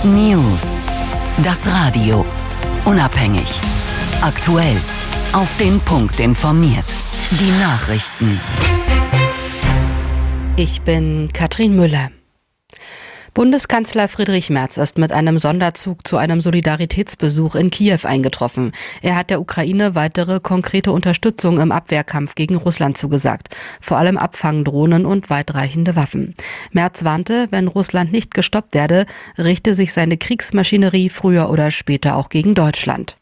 News. Das Radio. Unabhängig. Aktuell. Auf den Punkt informiert. Die Nachrichten. Ich bin Katrin Müller. Bundeskanzler Friedrich Merz ist mit einem Sonderzug zu einem Solidaritätsbesuch in Kiew eingetroffen. Er hat der Ukraine weitere konkrete Unterstützung im Abwehrkampf gegen Russland zugesagt. Vor allem Abfangdrohnen und weitreichende Waffen. Merz warnte, wenn Russland nicht gestoppt werde, richte sich seine Kriegsmaschinerie früher oder später auch gegen Deutschland.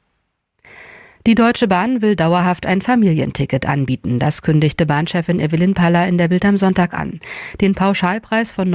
Die Deutsche Bahn will dauerhaft ein Familienticket anbieten. Das kündigte Bahnchefin Evelyn Paller in der Bild am Sonntag an. Den Pauschalpreis von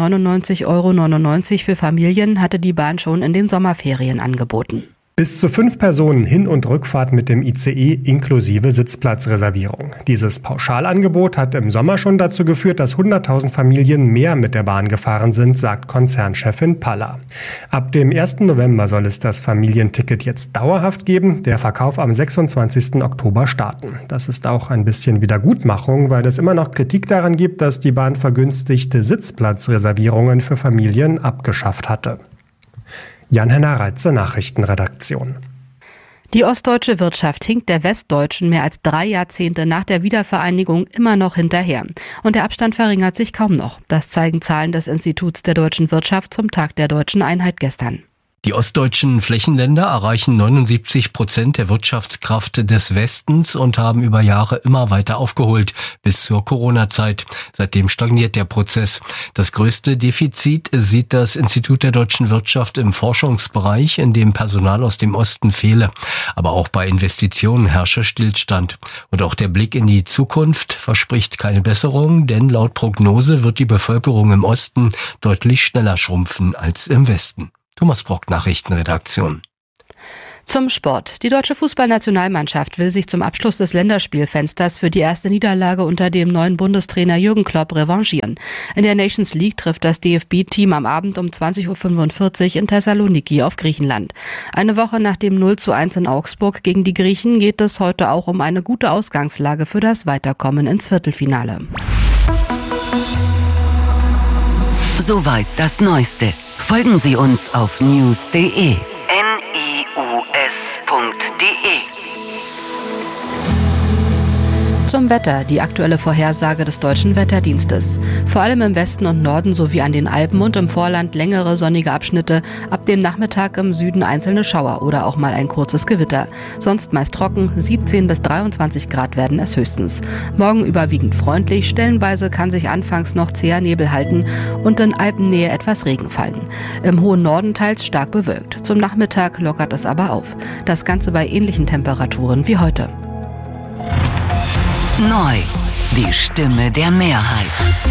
99,99 € für Familien hatte die Bahn schon in den Sommerferien angeboten. Bis zu 5 Personen Hin- und Rückfahrt mit dem ICE inklusive Sitzplatzreservierung. Dieses Pauschalangebot hat im Sommer schon dazu geführt, dass 100.000 Familien mehr mit der Bahn gefahren sind, sagt Konzernchefin Paller. Ab dem 1. November soll es das Familienticket jetzt dauerhaft geben, der Verkauf am 26. Oktober starten. Das ist auch ein bisschen Wiedergutmachung, weil es immer noch Kritik daran gibt, dass die Bahn vergünstigte Sitzplatzreservierungen für Familien abgeschafft hatte. Jan-Henner Reitze, Nachrichtenredaktion. Die ostdeutsche Wirtschaft hinkt der westdeutschen mehr als 3 Jahrzehnte nach der Wiedervereinigung immer noch hinterher. Und der Abstand verringert sich kaum noch. Das zeigen Zahlen des Instituts der deutschen Wirtschaft zum Tag der deutschen Einheit gestern. Die ostdeutschen Flächenländer erreichen 79% der Wirtschaftskraft des Westens und haben über Jahre immer weiter aufgeholt, bis zur Corona-Zeit. Seitdem stagniert der Prozess. Das größte Defizit sieht das Institut der deutschen Wirtschaft im Forschungsbereich, in dem Personal aus dem Osten fehle. Aber auch bei Investitionen herrsche Stillstand. Und auch der Blick in die Zukunft verspricht keine Besserung, denn laut Prognose wird die Bevölkerung im Osten deutlich schneller schrumpfen als im Westen. Thomas Brock, Nachrichtenredaktion. Zum Sport. Die deutsche Fußballnationalmannschaft will sich zum Abschluss des Länderspielfensters für die erste Niederlage unter dem neuen Bundestrainer Jürgen Klopp revanchieren. In der Nations League trifft das DFB-Team am Abend um 20:45 Uhr in Thessaloniki auf Griechenland. Eine Woche nach dem 0:1 in Augsburg gegen die Griechen geht es heute auch um eine gute Ausgangslage für das Weiterkommen ins Viertelfinale. Soweit das Neueste. Folgen Sie uns auf news.de. news.de. Zum Wetter, die aktuelle Vorhersage des Deutschen Wetterdienstes. Vor allem im Westen und Norden sowie an den Alpen und im Vorland längere sonnige Abschnitte, ab dem Nachmittag im Süden einzelne Schauer oder auch mal ein kurzes Gewitter. Sonst meist trocken, 17 bis 23 Grad werden es höchstens. Morgen überwiegend freundlich, stellenweise kann sich anfangs noch zäher Nebel halten und in Alpennähe etwas Regen fallen. Im hohen Norden teils stark bewölkt. Zum Nachmittag lockert es aber auf. Das Ganze bei ähnlichen Temperaturen wie heute. Neu. Die Stimme der Mehrheit.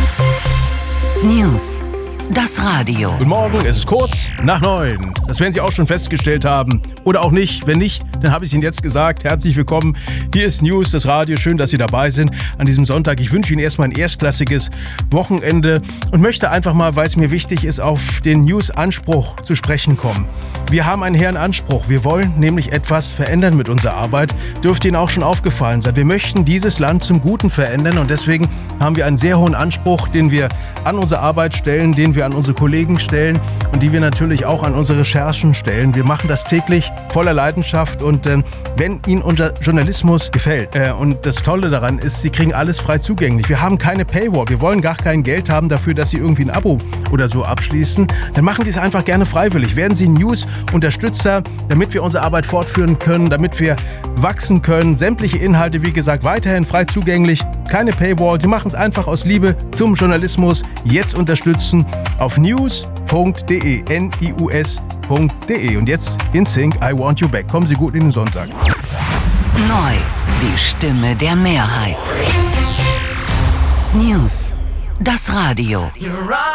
News. Das Radio. Guten Morgen, es ist kurz nach 9. Das werden Sie auch schon festgestellt haben. Oder auch nicht. Wenn nicht, dann habe ich es Ihnen jetzt gesagt. Herzlich willkommen. Hier ist News, das Radio. Schön, dass Sie dabei sind an diesem Sonntag. Ich wünsche Ihnen erstmal ein erstklassiges Wochenende und möchte einfach mal, weil es mir wichtig ist, auf den News-Anspruch zu sprechen kommen. Wir haben einen hehren Anspruch. Wir wollen nämlich etwas verändern mit unserer Arbeit. Dürfte Ihnen auch schon aufgefallen sein. Wir möchten dieses Land zum Guten verändern und deswegen haben wir einen sehr hohen Anspruch, den wir an unsere Arbeit stellen, den wir an unsere Kollegen stellen und die wir natürlich auch an unsere Recherchen stellen. Wir machen das täglich voller Leidenschaft und wenn Ihnen unser Journalismus gefällt und das Tolle daran ist, Sie kriegen alles frei zugänglich. Wir haben keine Paywall, wir wollen gar kein Geld haben dafür, dass Sie irgendwie ein Abo oder so abschließen. Dann machen Sie es einfach gerne freiwillig. Werden Sie News-Unterstützer, damit wir unsere Arbeit fortführen können, damit wir wachsen können. Sämtliche Inhalte, wie gesagt, weiterhin frei zugänglich. Keine Paywall. Sie machen es einfach aus Liebe zum Journalismus. Jetzt unterstützen auf news.de, news.de. Und jetzt in Sync, I Want You Back. Kommen Sie gut in den Sonntag. Neu, die Stimme der Mehrheit. News, das Radio.